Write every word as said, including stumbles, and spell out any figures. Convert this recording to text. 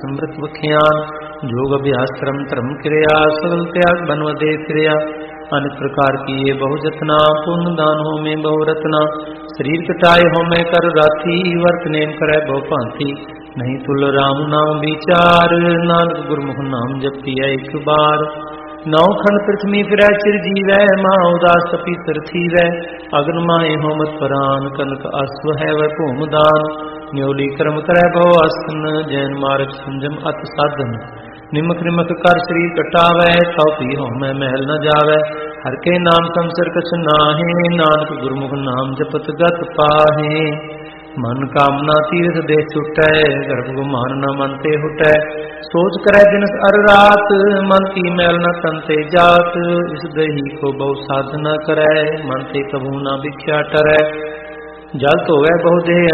ਸਮ੍ਰਿਤ ਬਖਿਆਨ। जोग अभ्यास कर्म धर्म क्रिया सगल त्याग बनवदे फिरिया। अनेक प्रकार किए बहु जतना पुण्य दान हो में बहु रत्ना। शरीर कटाए हो में कर राथी वर्त नेम करे बहु भांति। नहीं तुल राम नाम विचार नानक गुरमुख नाम जपिया एक बार। नौ खंड पृथ्वी फिरै चिर जीवै माँ उदास तपी सिर थीवै। अग्न माए होमत परान कनक अश्व है वह भूम दान। न्योली कर्म करे बहु आसन जैन मार्ग संजम अत साधन। निमक निमक कर शरीर कटावै तौ पी होमै महल न जावै। हर के नाम संसर कछ नाहे नानक गुरमुख नाम जपत गत पाहे। मन कामना तीर्थ दे छुटै गर्भ गुमान न मन ते हुटै। सोच करे दिनस अर रात मन की मैल न तन ते जात। इस दही को बहु साधना करै मन ते कभू न भिख्या टरै। जल धोवै बहु देह